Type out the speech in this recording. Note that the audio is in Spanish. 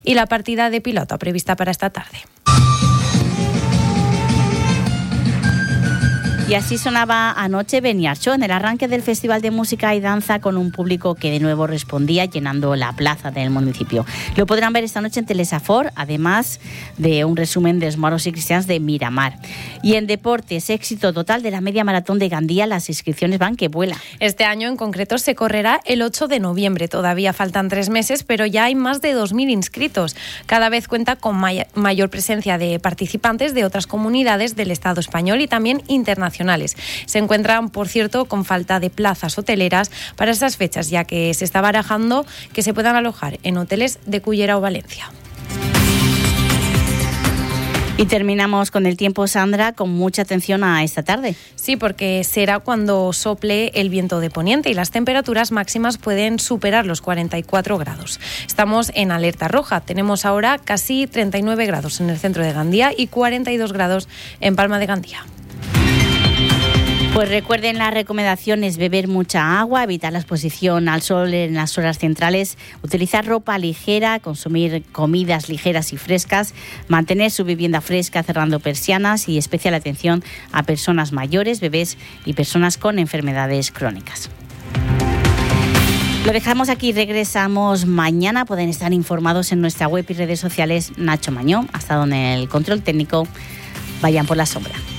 y la partida de piloto prevista para esta tarde. Y así sonaba anoche Beniartxó en el arranque del Festival de Música y Danza, con un público que de nuevo respondía llenando la plaza del municipio. Lo podrán ver esta noche en Telesafor, además de un resumen de Moros y Cristians de Miramar. Y en deportes, éxito total de la media maratón de Gandía, las inscripciones van que vuela. Este año en concreto se correrá el 8 de noviembre, todavía faltan 3 meses, pero ya hay más de 2.000 inscritos. Cada vez cuenta con mayor presencia de participantes de otras comunidades del Estado español y también internacionales. Se encuentran, por cierto, con falta de plazas hoteleras para esas fechas, ya que se está barajando que se puedan alojar en hoteles de Cullera o Valencia. Y terminamos con el tiempo, Sandra, con mucha atención a esta tarde. Sí, porque será cuando sople el viento de poniente y las temperaturas máximas pueden superar los 44 grados. Estamos en alerta roja. Tenemos ahora casi 39 grados en el centro de Gandía y 42 grados en Palma de Gandía. Pues recuerden las recomendaciones: beber mucha agua, evitar la exposición al sol en las horas centrales, utilizar ropa ligera, consumir comidas ligeras y frescas, mantener su vivienda fresca cerrando persianas y especial atención a personas mayores, bebés y personas con enfermedades crónicas. Lo dejamos aquí, regresamos mañana. Pueden estar informados en nuestra web y redes sociales. Nacho Mañó ha estado en el control técnico. Vayan por la sombra.